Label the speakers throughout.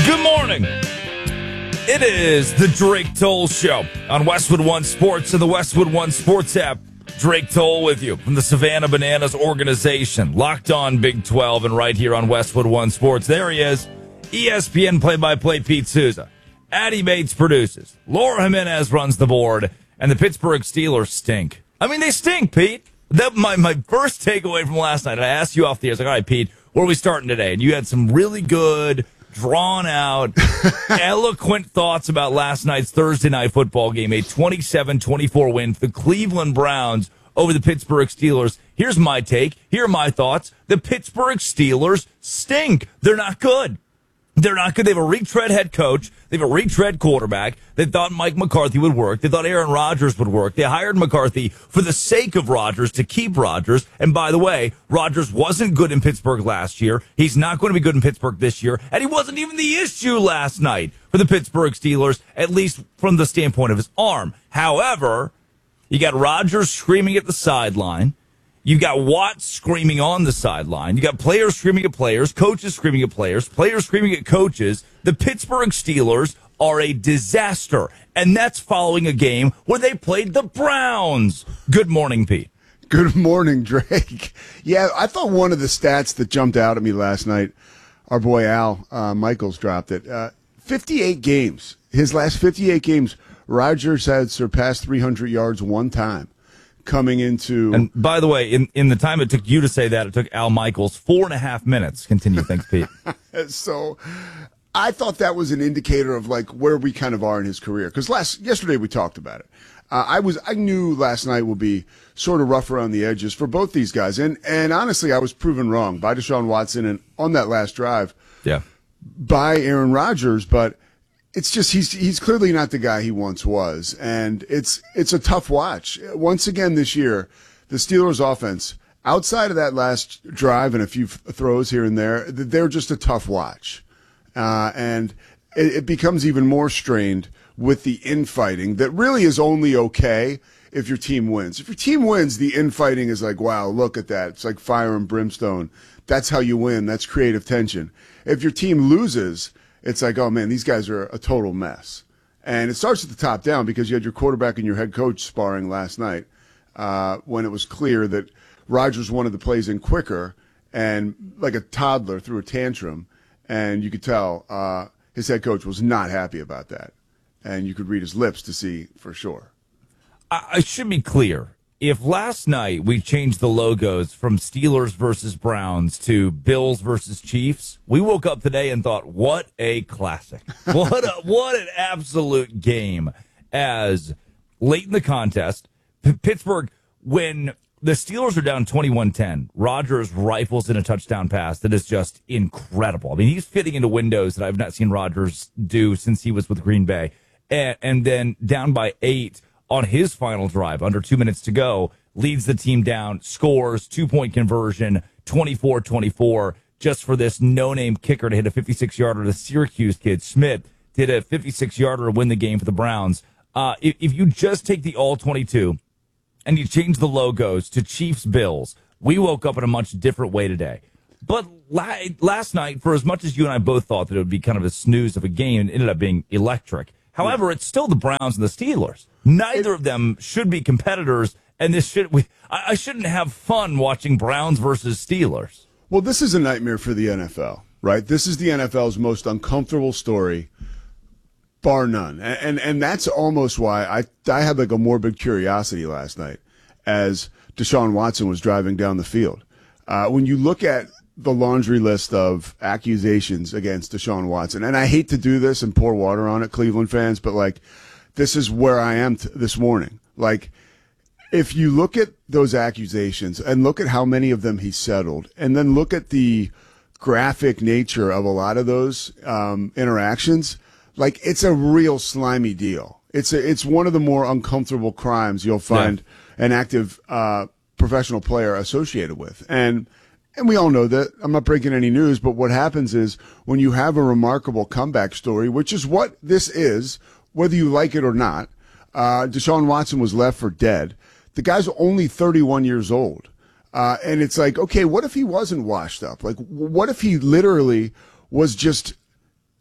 Speaker 1: Good morning. It is the Drake Toll Show on Westwood One Sports and the Westwood One Sports app. Drake Toll with you from the Savannah Bananas organization. Locked on Big 12 and right here on Westwood One Sports. There he is. ESPN play-by-play Pete Souza. Addie Bates produces. Laura Jimenez runs the board. And the Pittsburgh Steelers stink. I mean, they stink, Pete. My first takeaway from last night, I asked you off the air, I was like, all right, Pete, where are we starting today? And you had some really good, drawn-out, eloquent thoughts about last night's Thursday night football game, a 27-24 win for the Cleveland Browns over the Pittsburgh Steelers. Here's my take. Here are my thoughts. The Pittsburgh Steelers stink. They're not good. They're not good. They have a retread head coach. They have a retread quarterback. They thought Mike McCarthy would work. They thought Aaron Rodgers would work. They hired McCarthy for the sake of Rodgers to keep Rodgers. And by the way, Rodgers wasn't good in Pittsburgh last year. He's not going to be good in Pittsburgh this year. And he wasn't even the issue last night for the Pittsburgh Steelers, at least from the standpoint of his arm. However, you got Rodgers screaming at the sideline. You've got Watts screaming on the sideline. You got players screaming at players, coaches screaming at players, players screaming at coaches. The Pittsburgh Steelers are a disaster, and that's following a game where they played the Browns. Good morning, Pete.
Speaker 2: Good morning, Drake. Yeah, I thought one of the stats that jumped out at me last night, our boy Al Michaels dropped it. 58 games. His last 58 games, Rodgers had surpassed 300 yards one time. Coming into,
Speaker 1: and by the way, in the time it took you to say that, it took Al Michaels 4.5 minutes. Continue, thanks, Pete.
Speaker 2: So, I thought that was an indicator of like where we kind of are in his career. Because yesterday we talked about it. I knew last night would be sort of rough around the edges for both these guys, and honestly, I was proven wrong by Deshaun Watson and on that last drive, by Aaron Rodgers, but. It's just he's clearly not the guy he once was, and it's a tough watch. Once again this year, the Steelers' offense, outside of that last drive and a few throws here and there, they're just a tough watch. And it becomes even more strained with the infighting that really is only okay if your team wins. If your team wins, the infighting is like, wow, look at that. It's like fire and brimstone. That's how you win. That's creative tension. If your team loses, it's like, oh, man, these guys are a total mess. And it starts at the top down because you had your quarterback and your head coach sparring last night when it was clear that Rodgers wanted the plays in quicker and like a toddler threw a tantrum. And you could tell his head coach was not happy about that. And you could read his lips to see for sure.
Speaker 1: I should be clear. If last night we changed the logos from Steelers versus Browns to Bills versus Chiefs, we woke up today and thought, what a classic. What an absolute game. As late in the contest, Pittsburgh, when the Steelers are down 21-10, Rodgers rifles in a touchdown pass that is just incredible. I mean, he's fitting into windows that I've not seen Rodgers do since he was with Green Bay. And then down by 8, on his final drive, under 2 minutes to go, leads the team down, scores, 2-point conversion, 24-24, just for this no-name kicker to hit a 56-yarder. The Syracuse kid, Schmidt, did a 56-yarder to win the game for the Browns. If you just take the All-22 and you change the logos to Chiefs-Bills, we woke up in a much different way today. But last night, for as much as you and I both thought that it would be kind of a snooze of a game, it ended up being electric. However, it's still the Browns and the Steelers. Neither of them should be competitors, and I shouldn't have fun watching Browns versus Steelers.
Speaker 2: Well, this is a nightmare for the NFL, right? This is the NFL's most uncomfortable story, bar none. And that's almost why I had like a morbid curiosity last night as Deshaun Watson was driving down the field. When you look at the laundry list of accusations against Deshaun Watson, and I hate to do this and pour water on it, Cleveland fans, but like, this is where I am this morning. Like, if you look at those accusations and look at how many of them he settled, and then look at the graphic nature of a lot of those interactions, like, it's a real slimy deal. It's one of the more uncomfortable crimes you'll find an active professional player associated with. And we all know that. I'm not breaking any news, but what happens is when you have a remarkable comeback story, which is what this is, whether you like it or not, Deshaun Watson was left for dead. The guy's only 31 years old. And it's like, okay, what if he wasn't washed up? Like, what if he literally was just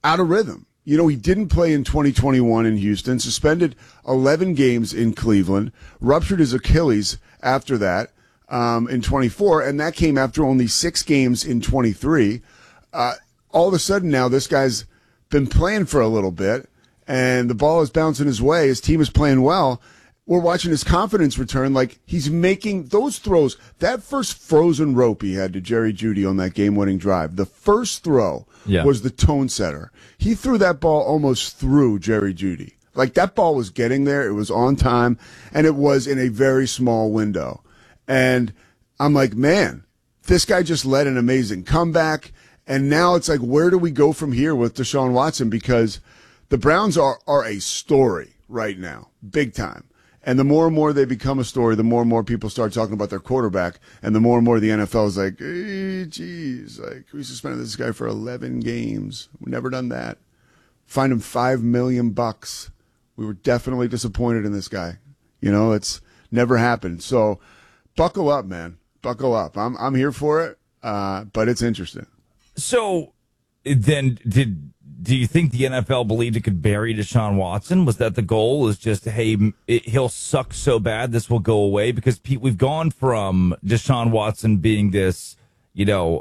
Speaker 2: out of rhythm. You know, he didn't play in 2021 in Houston, suspended 11 games in Cleveland, ruptured his Achilles after that in 24, and that came after only 6 games in 23. All of a sudden now this guy's been playing for a little bit, and the ball is bouncing his way. His team is playing well. We're watching his confidence return. Like, he's making those throws. That first frozen rope he had to Jerry Jeudy on that game-winning drive, the first throw was the tone setter. He threw that ball almost through Jerry Jeudy. Like, that ball was getting there. It was on time, and it was in a very small window. And I'm like, man, this guy just led an amazing comeback. And now it's like, where do we go from here with Deshaun Watson? Because the Browns are a story right now, big time. And the more and more they become a story, the more and more people start talking about their quarterback, and the more and more the NFL is like, hey, geez, like, we suspended this guy for 11 games. We've never done that. Fined him $5 million. We were definitely disappointed in this guy. You know, it's never happened. So buckle up, man. Buckle up. I'm here for it, but it's interesting.
Speaker 1: So then do you think the NFL believed it could bury Deshaun Watson? Was that the goal? Is just, hey, he'll suck so bad this will go away? Because, Pete, we've gone from Deshaun Watson being this, you know,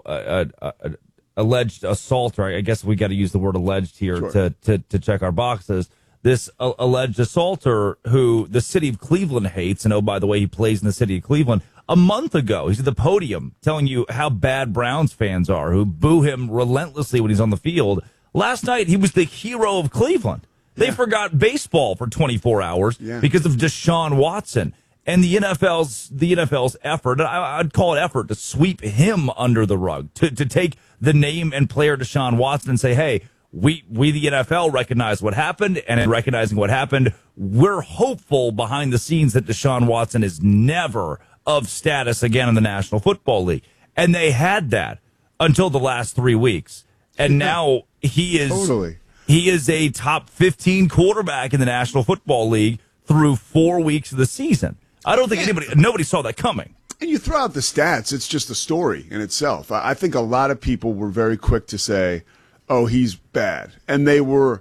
Speaker 1: alleged assaulter. I guess we got to use the word alleged here to check our boxes. This alleged assaulter who the city of Cleveland hates, and oh, by the way, he plays in the city of Cleveland. A month ago, he's at the podium telling you how bad Browns fans are, who boo him relentlessly when he's on the field. Last night, he was the hero of Cleveland. They forgot baseball for 24 hours because of Deshaun Watson. And the NFL's effort, I'd call it effort, to sweep him under the rug, to take the name and player Deshaun Watson and say, hey, we the NFL recognize what happened, and in recognizing what happened, we're hopeful behind the scenes that Deshaun Watson is never of status again in the National Football League. And they had that until the last 3 weeks. And now he is a top 15 quarterback in the National Football League through 4 weeks of the season. I don't think nobody saw that coming.
Speaker 2: And you throw out the stats, it's just a story in itself. I think a lot of people were very quick to say, oh, he's bad. And they were,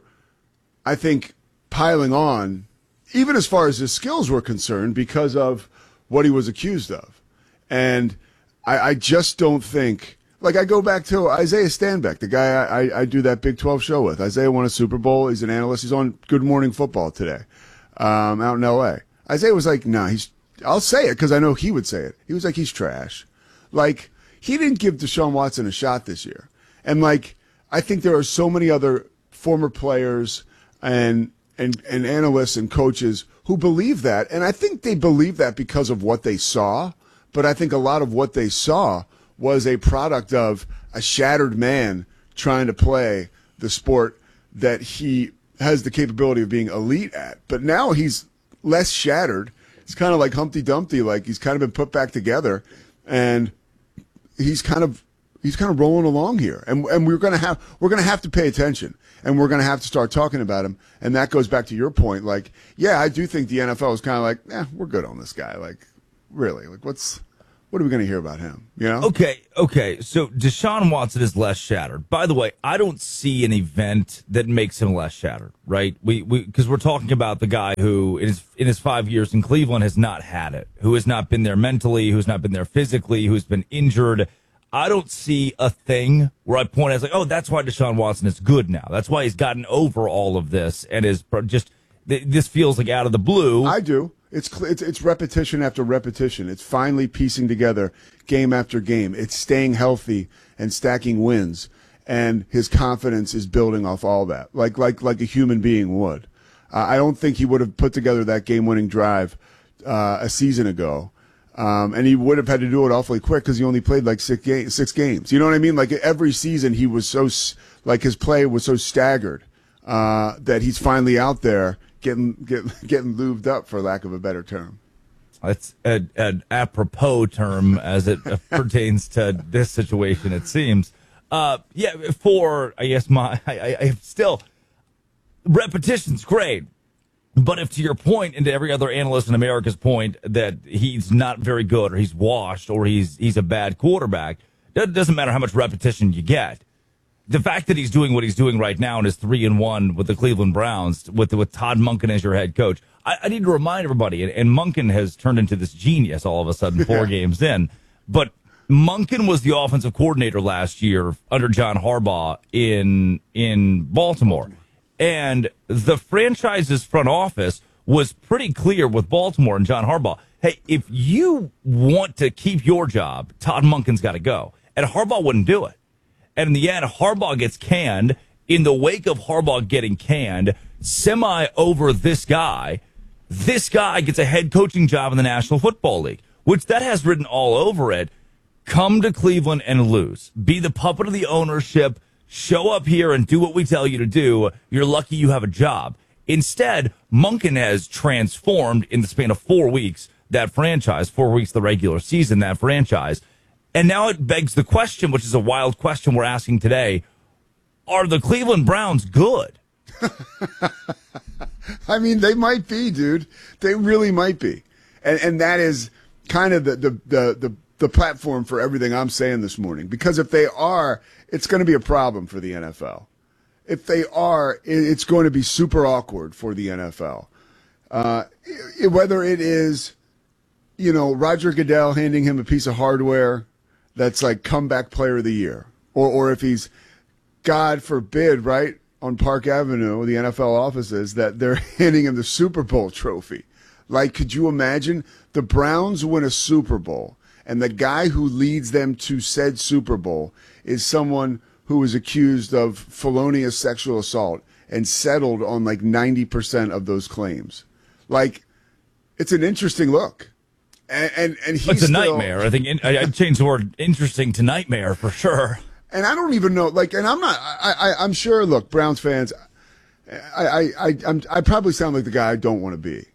Speaker 2: I think, piling on, even as far as his skills were concerned, because of what he was accused of. And I just don't think, like, I go back to Isaiah Stanback, the guy I do that Big 12 show with. Isaiah won a Super Bowl. He's an analyst. He's on Good Morning Football today out in L.A. Isaiah was like, nah, I'll say it because I know he would say it. He was like, he's trash. Like, he didn't give Deshaun Watson a shot this year. And, like, I think there are so many other former players and analysts and coaches who believe that. And I think they believe that because of what they saw. But I think a lot of what they saw was a product of a shattered man trying to play the sport that he has the capability of being elite at. But now he's less shattered. It's kind of like Humpty Dumpty, like he's kind of been put back together, and he's kind of rolling along here. And we're gonna have to pay attention, and we're gonna have to start talking about him. And that goes back to your point. Like, yeah, I do think the NFL is kind of like, we're good on this guy. Like, really, like what are we going to hear about him? You know?
Speaker 1: Okay. So Deshaun Watson is less shattered. By the way, I don't see an event that makes him less shattered, right? Because we're talking about the guy who in his 5 years in Cleveland has not had it, who has not been there mentally, who's not been there physically, who's been injured. I don't see a thing where I point out, like, oh, that's why Deshaun Watson is good now. That's why he's gotten over all of this and is just, this feels like out of the blue.
Speaker 2: I do. It's repetition after repetition. It's finally piecing together game after game. It's staying healthy and stacking wins, and his confidence is building off all that, like a human being would. I don't think he would have put together that game-winning drive a season ago, and he would have had to do it awfully quick because he only played like 6 games. You know what I mean? Like every season, he was so his play was so staggered that he's finally out there. Getting lubed up, for lack of a better term.
Speaker 1: It's an apropos term as it pertains to this situation, it seems. I guess I still, repetition's great. But if to your point and to every other analyst in America's point that he's not very good or he's washed or he's a bad quarterback, it doesn't matter how much repetition you get. the fact that he's doing what he's doing right now and is 3-1 with the Cleveland Browns with Todd Monken as your head coach. I need to remind everybody, and Monken has turned into this genius all of a sudden 4 games in, but Monken was the offensive coordinator last year under John Harbaugh in Baltimore. And the franchise's front office was pretty clear with Baltimore and John Harbaugh. Hey, if you want to keep your job, Todd Monken's got to go. And Harbaugh wouldn't do it. And in the end, Harbaugh gets canned. In the wake of Harbaugh getting canned, over this guy gets a head coaching job in the National Football League, which that has written all over it. Come to Cleveland and lose. Be the puppet of the ownership. Show up here and do what we tell you to do. You're lucky you have a job. Instead, Monken has transformed in the span of 4 weeks that franchise, 4 weeks the regular season, that franchise. And now it begs the question, which is a wild question we're asking today, are the Cleveland Browns good?
Speaker 2: I mean, they might be, dude. They really might be. And that is kind of the platform for everything I'm saying this morning. Because if they are, it's going to be a problem for the NFL. If they are, it's going to be super awkward for the NFL. Whether it is, Roger Goodell handing him a piece of hardware that's like comeback player of the year, or if he's, God forbid, right, on Park Avenue, the NFL offices, that they're handing him the Super Bowl trophy. Like, could you imagine the Browns win a Super Bowl and the guy who leads them to said Super Bowl is someone who was accused of felonious sexual assault and settled on like 90% of those claims? Like, it's an interesting look. And he's
Speaker 1: it's a nightmare. I think I'd change the word interesting to nightmare for sure.
Speaker 2: And I don't even know, and I'm not, I'm sure, look, Browns fans, I probably sound like the guy I don't want to be.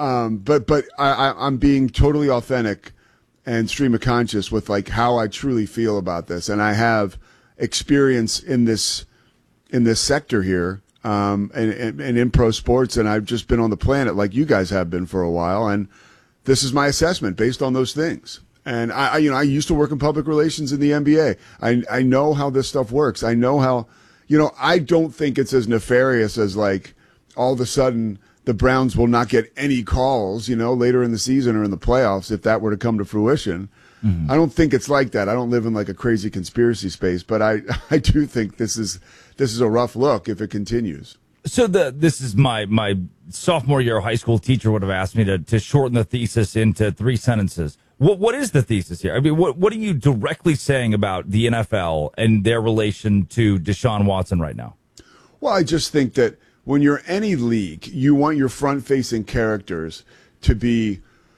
Speaker 2: But I'm being totally authentic and stream of conscious with like how I truly feel about this. And I have experience in this sector here, and in pro sports. And I've just been on the planet like you guys have been for a while. And this is my assessment based on those things. And I used to work in public relations in the NBA. I know how this stuff works. I know how, I don't think it's as nefarious as like all of a sudden the Browns will not get any calls, later in the season or in the playoffs if that were to come to fruition. Mm-hmm. I don't think it's like that. I don't live in like a crazy conspiracy space, but I do think this is a rough look if it continues.
Speaker 1: So this is my sophomore year high school teacher would have asked me to shorten the thesis into 3 sentences. What is the thesis here? I mean, what are you directly saying about the NFL and their relation to Deshaun Watson right now?
Speaker 2: Well, I just think that when you're any league, you want your front-facing characters to be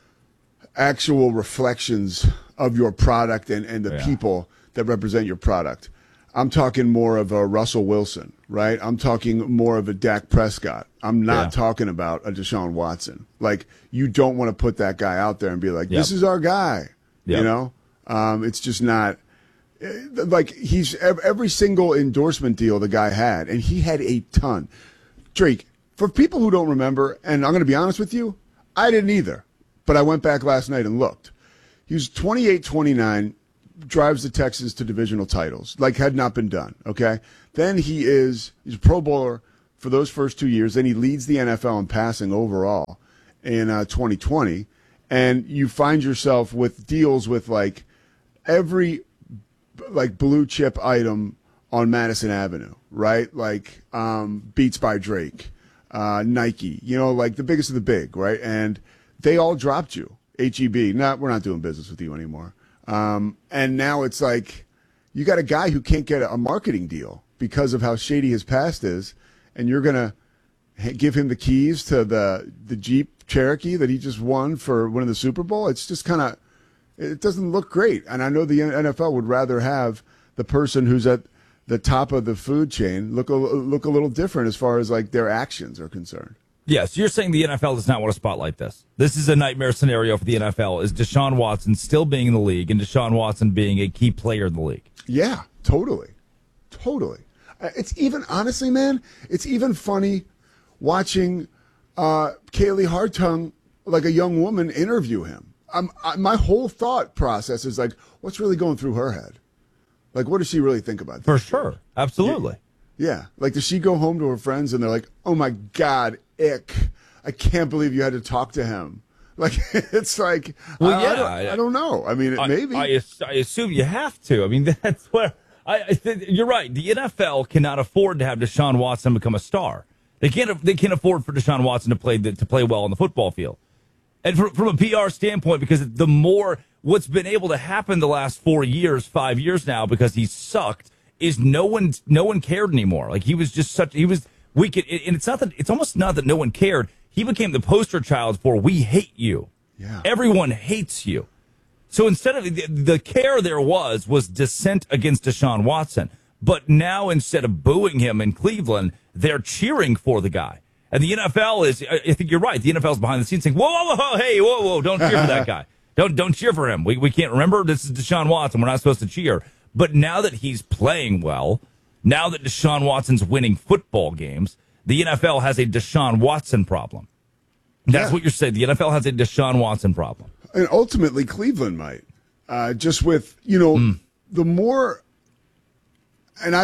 Speaker 2: actual reflections of your product and the people that represent your product. I'm talking more of a Russell Wilson, right? I'm talking more of a Dak Prescott. I'm not talking about a Deshaun Watson. Like, you don't want to put that guy out there and be like, this is our guy. Yep. It's just not like he's every single endorsement deal the guy had, and he had a ton. Drake, for people who don't remember, and I'm going to be honest with you, I didn't either, but I went back last night and looked. He was 28-29. Drives the Texans to divisional titles, like had not been done, okay? Then he's a Pro Bowler for those first 2 years. Then he leads the NFL in passing overall in 2020. And you find yourself with deals with, like, every, like, blue chip item on Madison Avenue, right? Like Beats by Drake, Nike, like the biggest of the big, right? And they all dropped you. H-E-B, we're not doing business with you anymore. And now it's like you got a guy who can't get a marketing deal because of how shady his past is, and you're going to give him the keys to the Jeep Cherokee that he just won for winning the Super Bowl. It's just kind of, it doesn't look great. And I know the NFL would rather have the person who's at the top of the food chain look a little different as far as like their actions are concerned.
Speaker 1: Yes, you're saying the NFL does not want to spotlight this. This is a nightmare scenario for the NFL. Is Deshaun Watson still being in the league and Deshaun Watson being a key player in the league?
Speaker 2: Yeah, totally. It's even, honestly, man, it's even funny watching Kaylee Hartung, like a young woman, interview him. My whole thought process is like, what's really going through her head? Like, what does she really think about this?
Speaker 1: For sure. Absolutely.
Speaker 2: Yeah. Like, does she go home to her friends and they're like, oh, my God, ick. I can't believe you had to talk to him. Like, it's like,
Speaker 1: well,
Speaker 2: I don't know. I mean, maybe.
Speaker 1: I assume you have to. I mean, that's where you're right. The NFL cannot afford to have Deshaun Watson become a star. They can't afford for Deshaun Watson to play well on the football field. And from a PR standpoint, because the more what's been able to happen the last 5 years now, because he sucked, is no one cared anymore. Like, he was just weak. And it's almost not that no one cared. He became the poster child for we hate you.
Speaker 2: Yeah.
Speaker 1: Everyone hates you. So instead of the care there was dissent against Deshaun Watson. But now instead of booing him in Cleveland, they're cheering for the guy. And the NFL is, I think you're right. The NFL is behind the scenes saying, whoa, don't cheer for that guy. Don't cheer for him. We can't remember. This is Deshaun Watson. We're not supposed to cheer. But now that he's playing well, now that Deshaun Watson's winning football games, the NFL has a Deshaun Watson problem. That's what you're saying. The NFL has a Deshaun Watson problem.
Speaker 2: And ultimately, Cleveland might. Just with, the more, and I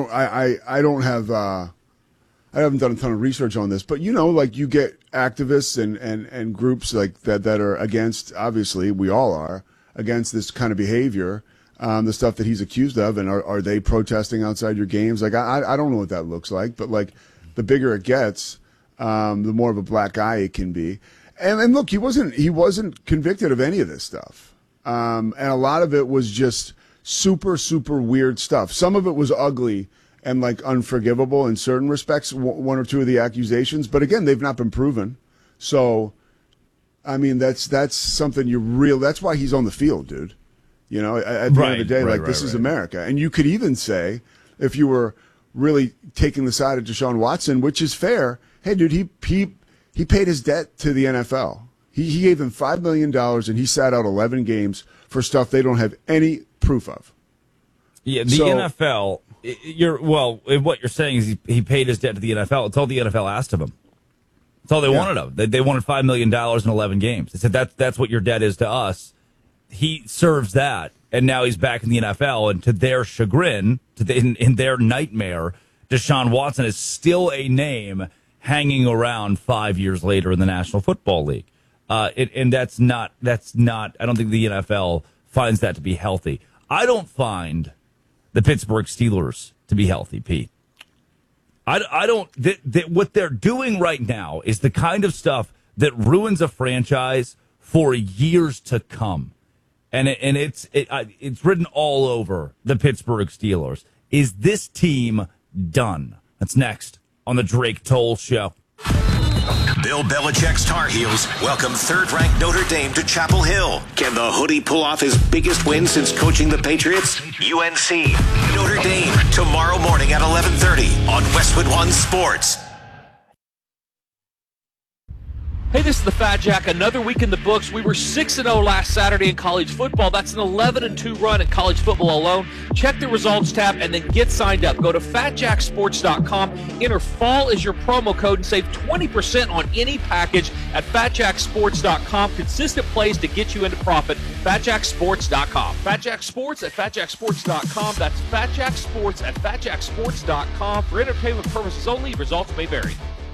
Speaker 2: haven't done a ton of research on this, but like you get activists and groups like that are against, obviously we all are, against this kind of behavior, the stuff that he's accused of, and are they protesting outside your games? Like, I don't know what that looks like, but like the bigger it gets, the more of a black eye it can be. And look, he wasn't convicted of any of this stuff. And a lot of it was just super, super weird stuff. Some of it was ugly and like unforgivable in certain respects, one or two of the accusations. But again, they've not been proven. So, I mean, that's something that's why he's on the field, dude. At the end of the day, this is America. And you could even say, if you were really taking the side of Deshaun Watson, which is fair, hey, dude, he paid his debt to the NFL. He gave them $5 million, and he sat out 11 games for stuff they don't have any proof of.
Speaker 1: Yeah, the NFL, what you're saying is he paid his debt to the NFL. It's all the NFL asked of him. It's all they wanted of him. They wanted $5 million in 11 games. They said, that's what your debt is to us. He serves that, and now he's back in the NFL, and to their chagrin, in their nightmare, Deshaun Watson is still a name hanging around 5 years later in the National Football League. And that's not, I don't think the NFL finds that to be healthy. I don't find the Pittsburgh Steelers to be healthy, Pete. I don't, what they're doing right now is the kind of stuff that ruins a franchise for years to come. And it's written all over the Pittsburgh Steelers. Is this team done? That's next on the Drake Toll Show.
Speaker 3: Bill Belichick's Tar Heels welcome third-ranked Notre Dame to Chapel Hill. Can the Hoodie pull off his biggest win since coaching the Patriots? UNC, Notre Dame, tomorrow morning at 11:30 on Westwood One Sports.
Speaker 4: Hey, this is the Fat Jack. Another week in the books. We were 6-0 last Saturday in college football. That's an 11-2 run in college football alone. Check the results tab and then get signed up. Go to fatjacksports.com. Enter fall as your promo code and save 20% on any package at fatjacksports.com. Consistent plays to get you into profit. Fatjacksports.com. Fatjacksports at fatjacksports.com. That's fatjacksports at fatjacksports.com. For entertainment purposes only, results may vary.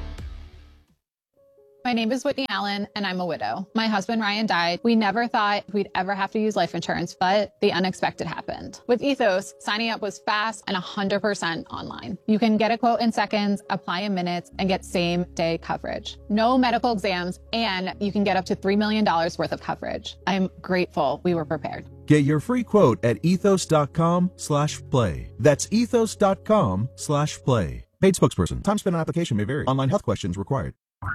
Speaker 5: My name is Whitney Allen, and I'm a widow. My husband, Ryan, died. We never thought we'd ever have to use life insurance, but the unexpected happened. With Ethos, signing up was fast and 100% online. You can get a quote in seconds, apply in minutes, and get same-day coverage. No medical exams, and you can get up to $3 million worth of coverage. I'm grateful we were prepared.
Speaker 6: Get your free quote at ethos.com/play. That's ethos.com/play. Paid spokesperson. Time spent on application may vary. Online health questions required.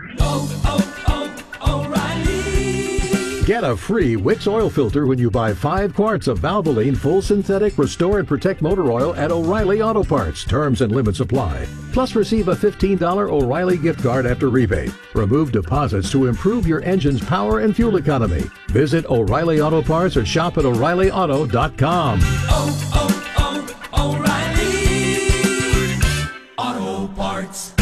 Speaker 7: O'Reilly. Get a free Wix oil filter when you buy 5 quarts of Valvoline Full Synthetic Restore and Protect Motor Oil at O'Reilly Auto Parts. Terms and limits apply. Plus, receive a $15 O'Reilly gift card after rebate. Remove deposits to improve your engine's power and fuel economy. Visit O'Reilly Auto Parts or shop at O'ReillyAuto.com.
Speaker 8: O'Reilly Auto Parts.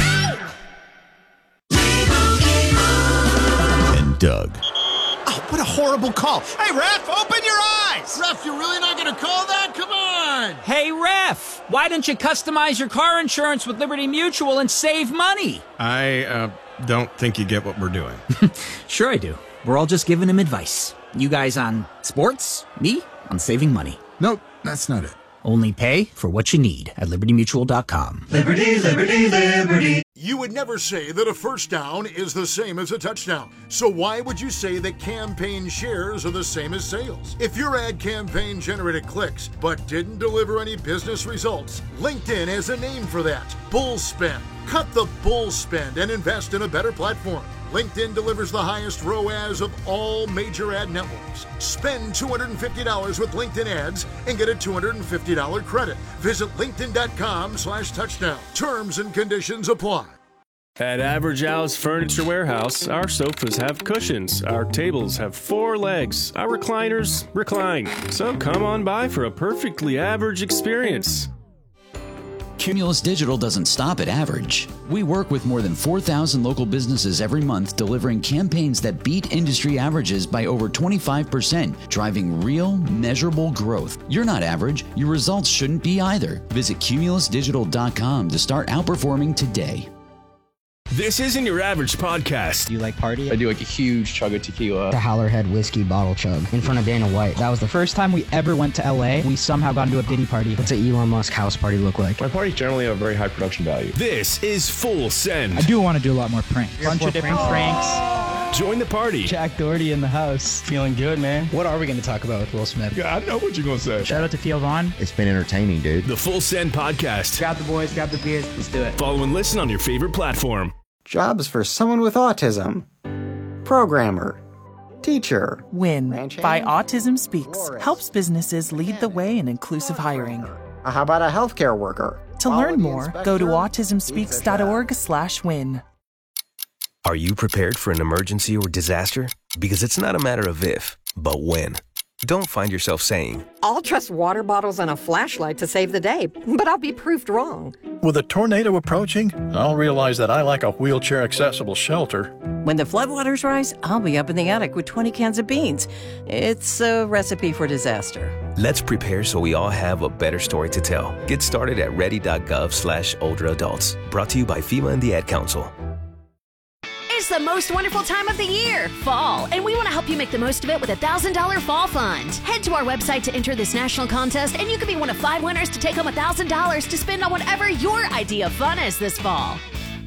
Speaker 3: Doug.
Speaker 9: Oh, what a horrible call. Hey, Ref, open your eyes!
Speaker 10: Ref, you're really not going to call that? Come on!
Speaker 9: on!
Speaker 10: Hey, Ref, why don't you customize your car insurance with Liberty Mutual and save money?
Speaker 11: I don't think you get what we're doing.
Speaker 10: Sure I do. We're all just giving him advice. You guys on sports, me on saving money.
Speaker 11: Nope, that's not it.
Speaker 10: Only pay for what you need at libertymutual.com.
Speaker 8: Liberty, liberty, liberty.
Speaker 9: You would never say that a first down is the same as a touchdown. So why would you say that campaign shares are the same as sales? If your ad campaign generated clicks but didn't deliver any business results, LinkedIn has a name for that. Bull spend. Cut the bull spend and invest in a better platform. LinkedIn delivers the highest ROAS of all major ad networks. Spend $250 with LinkedIn ads and get a $250 credit. Visit linkedin.com/touchdown. Terms and conditions apply.
Speaker 12: At Average Al's Furniture Warehouse, our sofas have cushions, our tables have 4 legs, our recliners recline. So come on by for a perfectly average experience.
Speaker 13: Cumulus Digital doesn't stop at average. We work with more than 4,000 local businesses every month, delivering campaigns that beat industry averages by over 25%, driving real, measurable growth. You're not average. Your results shouldn't be either. Visit cumulusdigital.com to start outperforming today.
Speaker 12: This isn't your average podcast.
Speaker 14: Do you like party?
Speaker 15: I do like a huge chug of tequila.
Speaker 14: The Howlerhead whiskey bottle chug in front of Dana White. That was the first time we ever went to LA. We somehow got into a Diddy party. What's an Elon Musk house party look like?
Speaker 15: My parties generally have very high production value.
Speaker 12: This is Full Send.
Speaker 14: I do want to do a lot more pranks. Bunch of different pranks.
Speaker 12: Join the party.
Speaker 14: Jack Doherty in the house. Feeling good, man. What are we going to talk about with Will Smith?
Speaker 11: Yeah, I know what you're going to say.
Speaker 14: Shout out to Theo Vaughn.
Speaker 16: It's been entertaining, dude.
Speaker 12: The Full Send podcast.
Speaker 14: Grab the boys, grab the beers. Let's do it.
Speaker 12: Follow and listen on your favorite platform.
Speaker 17: Jobs for someone with autism. Programmer. Teacher.
Speaker 18: WIN by Autism Speaks helps businesses lead the way in inclusive hiring.
Speaker 17: How about a healthcare worker?
Speaker 18: To learn more, go to autismspeaks.org/win.
Speaker 19: Are you prepared for an emergency or disaster? Because it's not a matter of if, but when. Don't find yourself saying,
Speaker 20: I'll trust water bottles and a flashlight to save the day, but I'll be proved wrong.
Speaker 21: With a tornado approaching, I'll realize that I like a wheelchair-accessible shelter.
Speaker 22: When the floodwaters rise, I'll be up in the attic with 20 cans of beans. It's a recipe for disaster.
Speaker 19: Let's prepare so we all have a better story to tell. Get started at ready.gov/older adults. Brought to you by FEMA and the Ad Council.
Speaker 23: It's the most wonderful time of the year, fall, and we want to help you make the most of it with a $1,000 fall fund. Head to our website to enter this national contest, and you could be one of 5 winners to take home $1,000 to spend on whatever your idea of fun is this fall.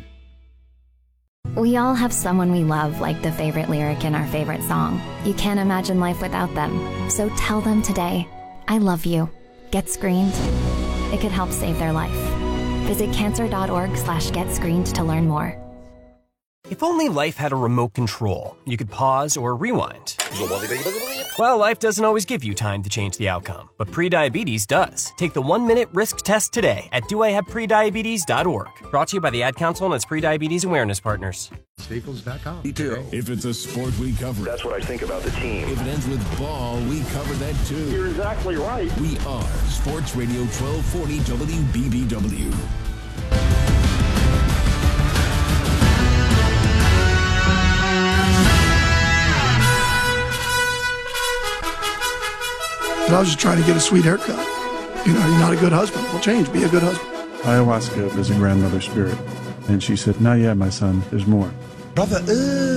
Speaker 24: We all have someone we love, like the favorite lyric in our favorite song. You can't imagine life without them. So tell them today, I love you. Get screened. It could help save their life. Visit cancer.org/getscreened to learn more.
Speaker 25: If only life had a remote control, you could pause or rewind. Well, life doesn't always give you time to change the outcome, but prediabetes does. Take the 1-minute risk test today at doihaveprediabetes.org. Brought to you by the Ad Council and its prediabetes awareness partners.
Speaker 26: Staples.com. If it's a sport, we cover it.
Speaker 27: That's what I think about the team.
Speaker 26: If it ends with ball, we cover that too.
Speaker 27: You're exactly right.
Speaker 26: We are Sports Radio 1240 WBBW.
Speaker 28: I was just trying to get a sweet haircut. You know, you're not a good husband. Well, change. Be a good husband.
Speaker 29: Ayahuasca is a grandmother spirit. And she said, not yet, my son. There's more.
Speaker 28: Brother,